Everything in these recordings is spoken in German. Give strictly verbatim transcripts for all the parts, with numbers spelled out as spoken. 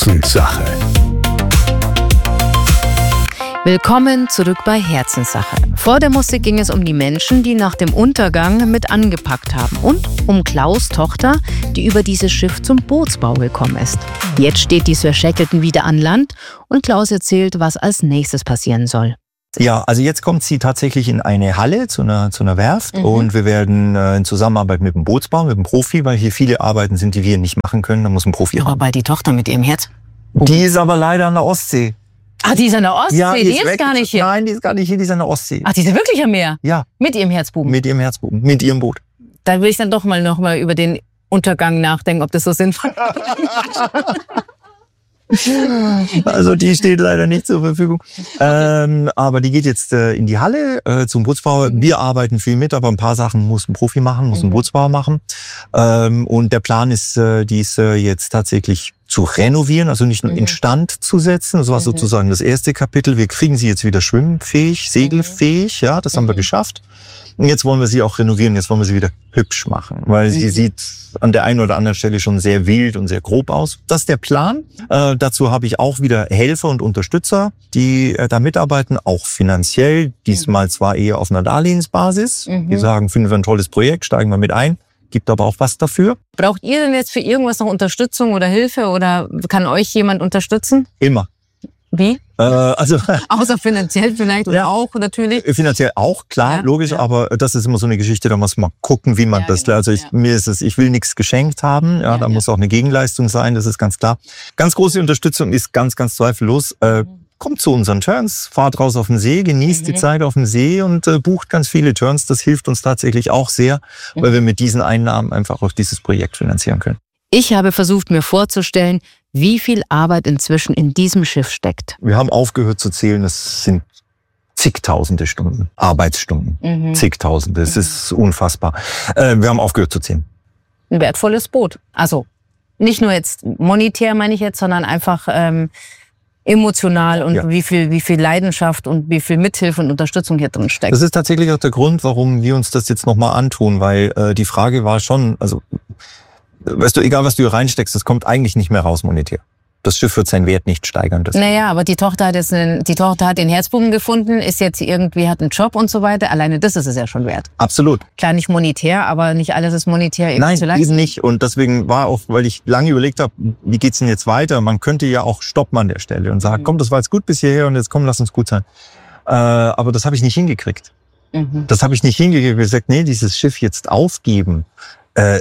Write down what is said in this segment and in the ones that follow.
Herzenssache. Willkommen zurück bei Herzenssache. Vor der Musik ging es um die Menschen, die nach dem Untergang mit angepackt haben und um Klaus' Tochter, die über dieses Schiff zum Bootsbau gekommen ist. Jetzt steht die Sir Shackleton wieder an Land und Klaus erzählt, was als nächstes passieren soll. Ja, also jetzt kommt sie tatsächlich in eine Halle zu einer, zu einer Werft Mhm. und wir werden äh, in Zusammenarbeit mit dem Bootsbau, mit dem Profi, weil hier viele Arbeiten sind, die wir nicht machen können, da muss ein Profi Aber ran. bei die Tochter mit ihrem Herz? Die ist aber leider an der Ostsee. Ach, die ist an der Ostsee, die ist, weg. gar nicht hier. Nein, die ist gar nicht hier, die ist an der Ostsee. Ach, die ist ja wirklich am Meer? Ja, Mit ihrem Herzbuben? mit ihrem Herzbuben, mit ihrem Boot. Da will ich dann doch mal noch mal über den Untergang nachdenken, ob das so sinnvoll Also die steht leider nicht zur Verfügung. Ähm, aber die geht jetzt äh, in die Halle äh, zum Bootsbauer. Wir arbeiten viel mit, aber ein paar Sachen muss ein Profi machen, muss ein Mhm. Bootsbauer machen. Ähm, und der Plan ist, äh, dies äh, jetzt tatsächlich zu renovieren, also nicht nur Mhm. instand zu setzen. Das war Mhm. sozusagen das erste Kapitel. Wir kriegen sie jetzt wieder schwimmfähig, segelfähig. Ja, das haben wir Mhm. geschafft. Und jetzt wollen wir sie auch renovieren, jetzt wollen wir sie wieder hübsch machen, weil sie Mhm. sieht an der einen oder anderen Stelle schon sehr wild und sehr grob aus. Das ist der Plan. Äh, dazu habe ich auch wieder Helfer und Unterstützer, die äh, da mitarbeiten, auch finanziell. Diesmal zwar eher auf einer Darlehensbasis. Mhm. Die sagen, finden wir ein tolles Projekt, steigen wir mit ein. Gibt aber auch was dafür. Braucht ihr denn jetzt für irgendwas noch Unterstützung oder Hilfe oder kann euch jemand unterstützen? Immer. Wie? Äh, also Außer finanziell vielleicht oder Ja. auch natürlich. finanziell auch, klar, Ja, logisch, ja. aber das ist immer so eine Geschichte, da muss man gucken, wie man Ja, das, genau, also ich, ja. mir ist es, ich will nichts geschenkt haben, ja, Ja, da ja. muss auch eine Gegenleistung sein, das ist ganz klar. Ganz große Unterstützung ist ganz, ganz zweifellos, äh, kommt zu unseren Turns, fahrt raus auf den See, genießt Mhm. die Zeit auf dem See und äh, bucht ganz viele Turns, das hilft uns tatsächlich auch sehr, Mhm. weil wir mit diesen Einnahmen einfach auch dieses Projekt finanzieren können. Ich habe versucht, mir vorzustellen, wie viel Arbeit inzwischen in diesem Schiff steckt. Wir haben aufgehört zu zählen, es sind zigtausende Stunden, Arbeitsstunden, Mhm. zigtausende, es ist unfassbar. Äh, wir haben aufgehört zu zählen. Ein wertvolles Boot. Also nicht nur jetzt monetär meine ich jetzt, sondern einfach ähm, emotional und Ja. wie viel, wie viel Leidenschaft und wie viel Mithilfe und Unterstützung hier drin steckt. Das ist tatsächlich auch der Grund, warum wir uns das jetzt nochmal antun, weil äh, die Frage war schon, also weißt du, egal was du hier reinsteckst, das kommt eigentlich nicht mehr raus monetär. Das Schiff wird seinen Wert nicht steigern. Das Naja, aber die Tochter hat jetzt einen, die Tochter hat den Herzbuben gefunden, ist jetzt irgendwie, hat einen Job und so weiter. Alleine das ist es ja schon wert. Absolut. Klar, nicht monetär, aber nicht alles ist monetär eben Nein, zu leisten. eben nicht. Und deswegen war auch, weil ich lange überlegt habe, wie geht's denn jetzt weiter? Man könnte ja auch stoppen an der Stelle und sagen, Mhm. komm, das war jetzt gut bis hierher und jetzt komm, lass uns gut sein. Äh, aber das habe ich nicht hingekriegt. Mhm. Das habe ich nicht hingekriegt. Ich habe gesagt, nee, dieses Schiff jetzt aufgeben, äh,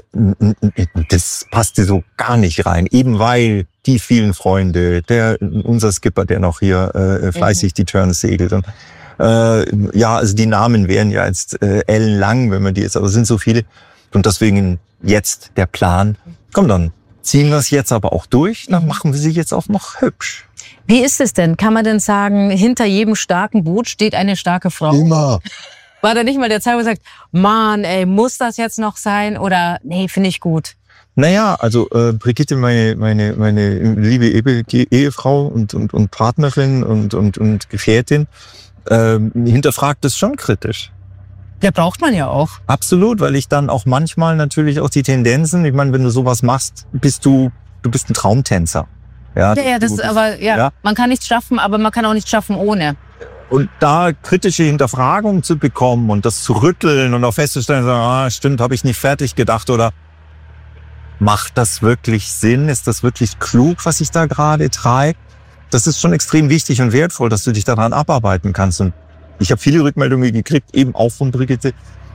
das passte so gar nicht rein. Eben weil die vielen Freunde, der unser Skipper, der noch hier äh, fleißig die Turns segelt. Und, äh, ja, also die Namen wären ja jetzt äh, ellenlang, wenn man die jetzt, aber es sind so viele. Und deswegen jetzt der Plan, komm, dann ziehen wir es jetzt aber auch durch, dann machen wir sie jetzt auch noch hübsch. Wie ist es denn? Kann man denn sagen, hinter jedem starken Boot steht eine starke Frau? Immer. War da nicht mal der Zeit, wo man sagt, Mann, ey, muss das jetzt noch sein? Oder, nee, finde ich gut. Naja, also äh, Brigitte, meine meine meine liebe Ehe, Ehefrau und und und Partnerin und und und Gefährtin, ähm, hinterfragt das schon kritisch. Der braucht man ja auch. Absolut, weil ich dann auch manchmal natürlich auch die Tendenzen, ich meine, wenn du sowas machst, bist du du bist ein Traumtänzer. Ja, Ja, ja, das du, aber, ja, ja. man kann nichts schaffen, aber man kann auch nichts schaffen ohne. Und da kritische Hinterfragung zu bekommen und das zu rütteln und auch festzustellen, so, ah, stimmt, habe ich nicht fertig gedacht oder macht das wirklich Sinn? Ist das wirklich klug, was ich da gerade treibe? Das ist schon extrem wichtig und wertvoll, dass du dich daran abarbeiten kannst. Und ich habe viele Rückmeldungen gekriegt, eben auch von Brigitte,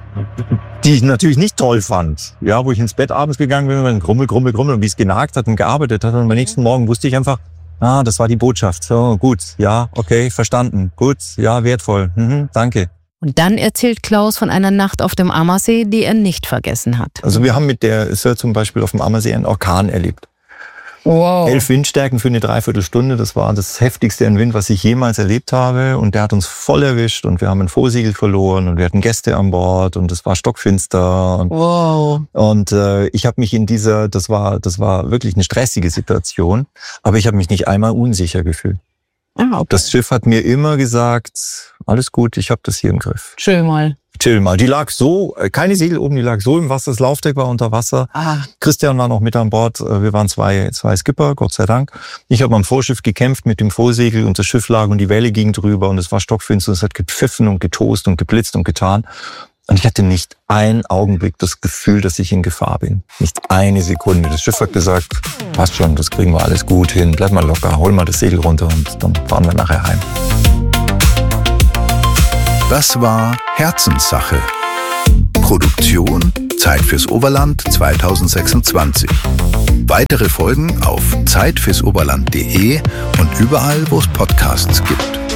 die ich natürlich nicht toll fand. Ja, wo ich ins Bett abends gegangen bin und grummel, grummel, grummel und wie es genagt hat und gearbeitet hat. Und am nächsten Morgen wusste ich einfach, ah, das war die Botschaft. So, gut, ja, okay, verstanden. Gut, ja, wertvoll. Mhm, danke. Und dann erzählt Klaus von einer Nacht auf dem Ammersee, die er nicht vergessen hat. Also wir haben mit der Sir zum Beispiel auf dem Ammersee einen Orkan erlebt. Wow. Elf Windstärken für eine Dreiviertelstunde, das war das heftigste an Wind, was ich jemals erlebt habe. Und der hat uns voll erwischt und wir haben ein Vorsegel verloren und wir hatten Gäste an Bord und es war stockfinster. Und, Wow. und äh, ich habe mich in dieser, das war, das war wirklich eine stressige Situation, aber ich habe mich nicht einmal unsicher gefühlt. Ah, okay. Das Schiff hat mir immer gesagt, alles gut, ich habe das hier im Griff. Schön mal. Till mal. Die lag so, keine Segel oben, die lag so im Wasser, das Laufdeck war unter Wasser. Ah. Christian war noch mit an Bord, wir waren zwei, zwei Skipper, Gott sei Dank. Ich habe am Vorschiff gekämpft mit dem Vorsegel und das Schiff lag und die Welle ging drüber und es war stockfinster und es hat gepfiffen und getost und geblitzt und getan. Und ich hatte nicht einen Augenblick das Gefühl, dass ich in Gefahr bin. Nicht eine Sekunde. Das Schiff hat gesagt, passt schon, das kriegen wir alles gut hin, bleib mal locker, hol mal das Segel runter und dann fahren wir nachher heim. Das war Herzenssache. Produktion Zeit fürs Oberland zwanzig sechsundzwanzig. Weitere Folgen auf zeit fürs oberland punkt de und überall, wo es Podcasts gibt.